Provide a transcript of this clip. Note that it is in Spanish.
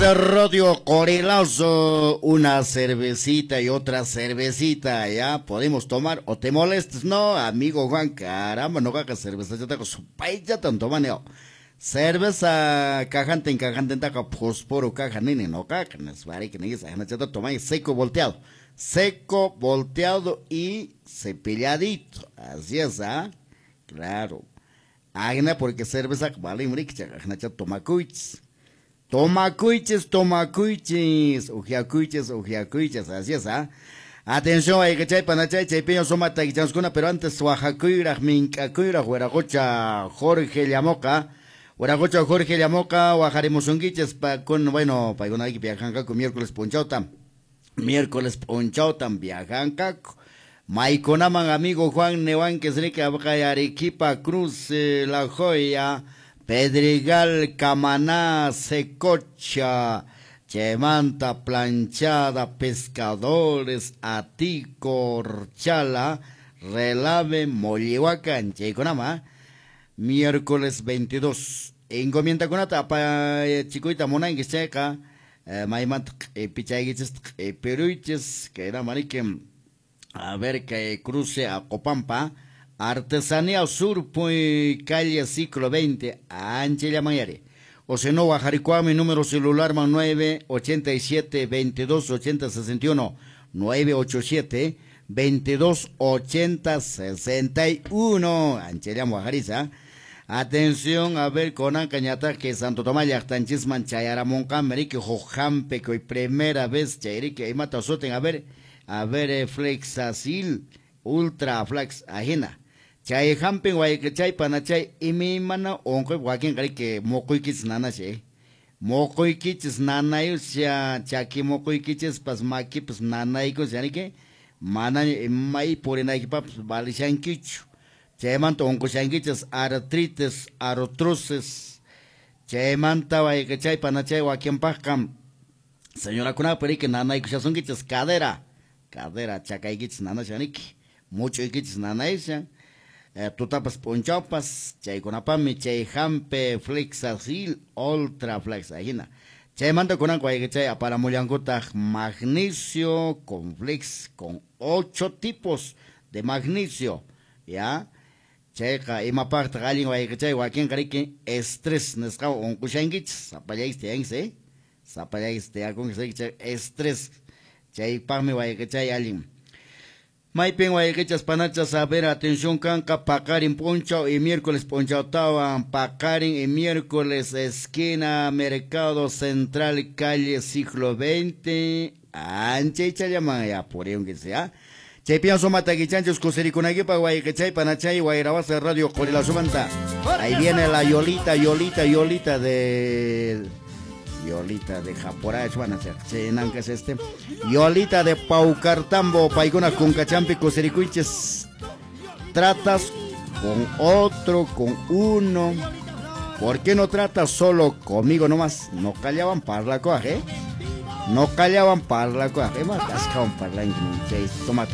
Radio Corilazo, una cervecita y otra cervecita, ya podemos tomar, o te molestes, no, amigo Juan, caramba, no hagas cerveza, ya tengo su país, ya tanto maneo. Cerveza cajante en taca posporo caja nene, no caja, nesvari que ni esa, ya toma seco volteado y cepilladito, así es, ah, claro. Agna porque cerveza vale, mricha, ya toma cuits. Tomacuiches, ujiacuiches, así es, ¿ah? Atención, hay que chay panachay, chay peño soma taquichanscuna, pero antes Oaxacuira, Mincacuira, Hueragocha, Jorge Llamoca, Oajaremos unguiches, bueno, pa' una que viajan caco, miércoles ponchautam, viajan caco. Maiconaman, amigo Juan Newan, que se le que Arequipa, Cruz, La Joya, Pedregal, Camaná, Secocha, Chemanta, Planchada, Pescadores, Atico, Orchala, Relave, Mollihuacan, Cheiconama, miércoles 22. Encomienda con ata pa chicoita mona que checa, Maimat, Pichaigiches, Peruiches, que era mariquem, a ver que cruce a Copampa. Artesanía Sur, calle Ciclo 20, Anchella Mayare. O se no, Guajaricuame, número celular más 987 22 80 61, 987 22 80 61, Anchella Guajariza. Atención, a ver, con Ancañata, que Santo Tomás Yachtanchis Manchayara Moncameri, que Jojampe, que hoy primera vez, Chairi, que hay matazoten, a ver, Flexacil, Ultra Flex, ajena. Chay hampen guay que chay panachay imi mana onko guakin kari que mokoy kits nana che mokoy kits nana yo chaki mokoy kits pas maki pas nana iko yani que mana mai por en aquí paps vale shankichu chay manta onko shankichas artritis artrosis chay manta guay que chay panachay guakin pakam señora kuna peri que nana iko son kits cadera chakay kits nana yani que mucho kits nana esa tu tapas ponchopas, chay conapami, chay hampe, flexacil, ultra flex, ajina. Chay manda con agua que chay para mollangota magnesio con flex, con 8 tipos de magnesio, ya. Chay ka ima parte galin guay que chay guaquien carique estrés, nesca on kushangich, zapalláis te angse, zapalláis te agon que chay estrés, chay pame guay que chay alin. Maipen guayquechas panachas a ver, atención canca, Pacarin Ponchao y miércoles Ponchautaban, Pacarin y miércoles esquina Mercado Central, calle Siglo XX, Anche Chayamaya, por ahí aunque sea. Chay pienso mataquichanchos, cosericonaguipa, guayquechay, panachay, guayrabasa, radio, Corila Subanta. Ahí viene la Yolita de Japorach, van a ser, que es este. Yolita de Paucartambo, Paigona con Cachampi, Cosericuiches. Tratas con otro, con uno. ¿Por qué no tratas solo conmigo nomás? No callaban para la coaje. No callaban para la coaje. Más cascaban para la ingeniería.